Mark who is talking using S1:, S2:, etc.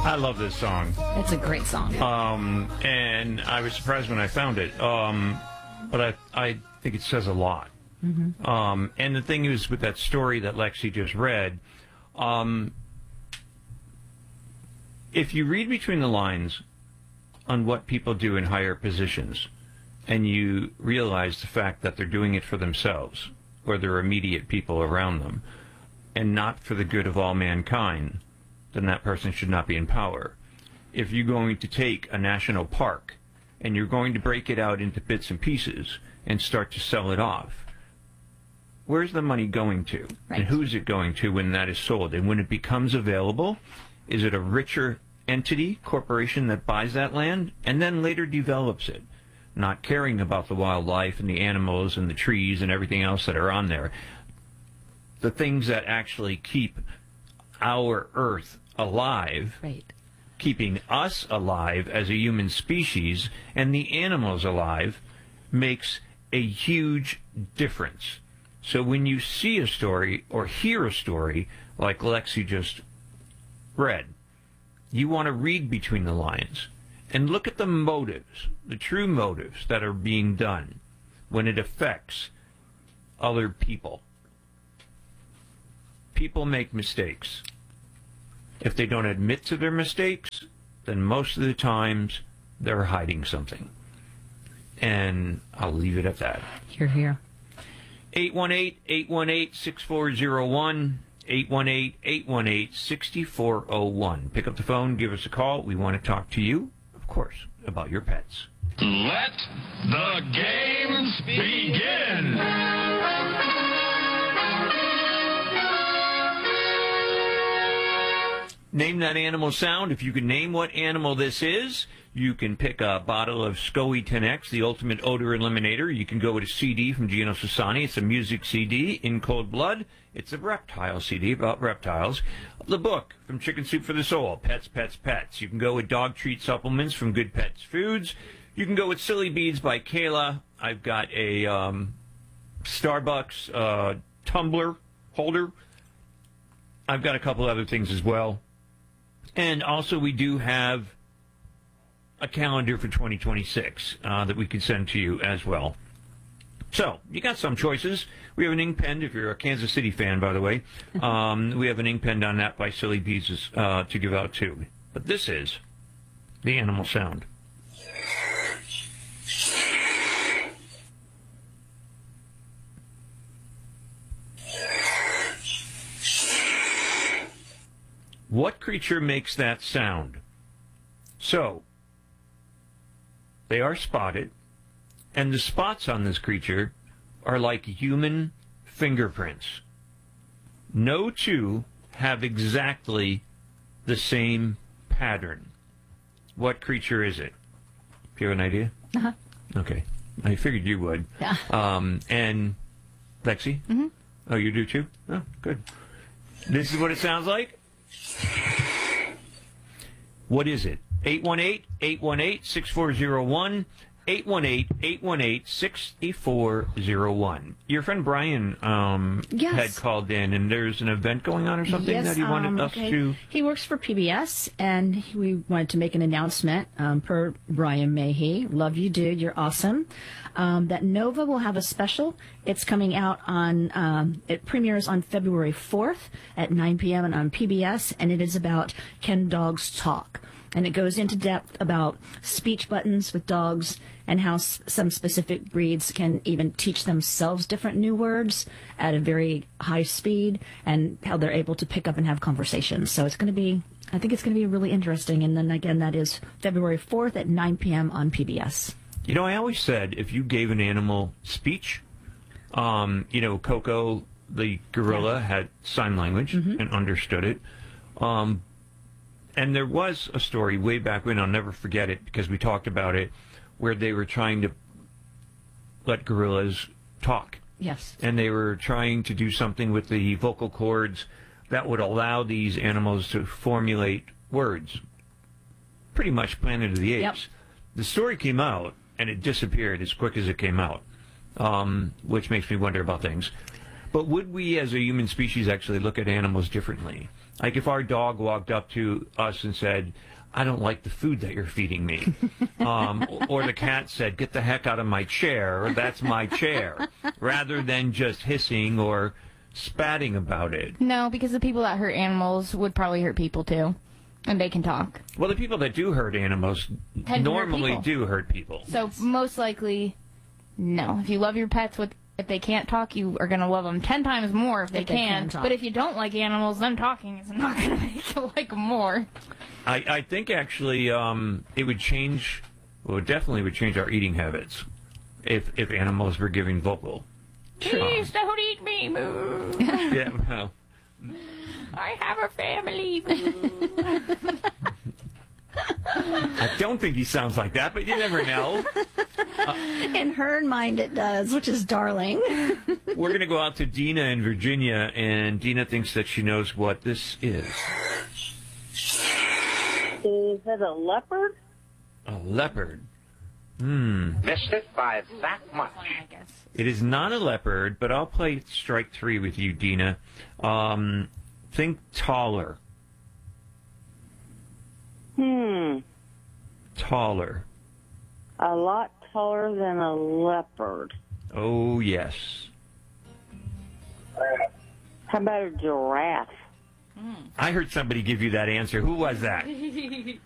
S1: I love this song.
S2: It's a great song.
S1: And I was surprised when I found it. But I think it says a lot. Mm-hmm. And the thing is, with that story that Lexi just read, if you read between the lines on what people do in higher positions, and you realize the fact that they're doing it for themselves or their immediate people around them, and not for the good of all mankind, then that person should not be in power. If you're going to take a national park and you're going to break it out into bits and pieces and start to sell it off, where's the money going to?
S2: Right.
S1: And who's it going to when that is sold? And when it becomes available, is it a richer entity, corporation that buys that land and then later develops it, not caring about the wildlife and the animals and the trees and everything else that are on there? The things that actually keep our Earth alive,
S2: Right.
S1: keeping us alive as a human species and the animals alive, makes a huge difference. So when you see a story or hear a story like Lexi just read, you want to read between the lines and look at the motives, the true motives that are being done when it affects other people. People make mistakes. If they don't admit to their mistakes, then most of the times they're hiding something. And I'll leave it at that.
S2: Hear, hear.
S1: 818-818-6401, 818-818-6401. Pick up the phone, give us a call. We want to talk to you, of course, about your pets.
S3: Let the games begin!
S1: Name that animal sound. If you can name what animal this is, you can pick a bottle of SCOE 10X, the ultimate odor eliminator. You can go with a CD from Gino Sassani. It's a music CD, In Cold Blood. It's a reptile CD about reptiles. The book from Chicken Soup for the Soul, Pets, Pets, Pets. You can go with dog treat supplements from Good Pets Foods. You can go with Silly Beads by Kayla. I've got a Starbucks tumbler holder. I've got a couple other things as well. And also we do have a calendar for 2026 that we can send to you as well. So, you got some choices. We have an ink pen, if you're a Kansas City fan, by the way. We have an ink pen on that by Silly Bees to give out, too. But this is the animal sound. What creature makes that sound? So, they are spotted, and the spots on this creature are like human fingerprints. No two have exactly the same pattern. What creature is it? Do you have an idea?
S2: Uh-huh.
S1: Okay. I figured you would.
S2: Yeah.
S1: And Lexi?
S2: Mm-hmm.
S1: Oh, you do too? Oh, good. This is what it sounds like? What is it? 818-818-6401, 818-818-6401. Your friend Brian
S2: Yes.
S1: had called in, and there's an event going on or something that he wanted us to...
S2: He works for PBS, and we wanted to make an announcement per Brian Mayhew. Love you, dude. You're awesome. That Nova will have a special. It's coming out on, it premieres on February 4th at 9 p.m. and on PBS, and it is about Can Dogs Talk? And it goes into depth about speech buttons with dogs and how some specific breeds can even teach themselves different new words at a very high speed and how they're able to pick up and have conversations. So it's going to be, I think it's going to be really interesting. And then again, that is February 4th at 9 p.m. on PBS.
S1: You know, I always said if you gave an animal speech, Coco, the gorilla, had sign language and understood it. And there was a story way back when, I'll never forget it because we talked about it, where they were trying to let gorillas talk.
S2: Yes.
S1: And they were trying to do something with the vocal cords that would allow these animals to formulate words. Pretty much Planet of the Apes.
S2: Yep.
S1: The story came out, and it disappeared as quick as it came out, which makes me wonder about things. But would we as a human species actually look at animals differently? Like if our dog walked up to us and said, I don't like the food that you're feeding me. Or the cat said, get the heck out of my chair, or that's my chair, rather than just hissing or spatting about it.
S4: No, because the people that hurt animals would probably hurt people too. And they can talk.
S1: Well, the people that do hurt animals normally do hurt people.
S4: So most likely, no. If you love your pets, if they can't talk, you are going to love them 10 times more if they can. But if you don't like animals, them talking is not going to make you like them more.
S1: I think actually it would change, well, it definitely would change our eating habits if animals were giving vocal.
S4: Please don't eat me, moo.
S1: Yeah, well.
S4: I have a family.
S1: I don't think he sounds like that, but you never know.
S2: In her mind it does, which is darling.
S1: We're going to go out to Dina in Virginia, and Dina thinks that she knows what this is.
S5: Is it a leopard?
S1: A leopard.
S6: Missed it by that much.
S4: I guess.
S1: It is not a leopard, but I'll play strike 3 with you, Dina. Think taller. Taller.
S5: A lot taller than a leopard.
S1: Oh, yes.
S5: How about a giraffe?
S1: I heard somebody give you that answer. Who was that?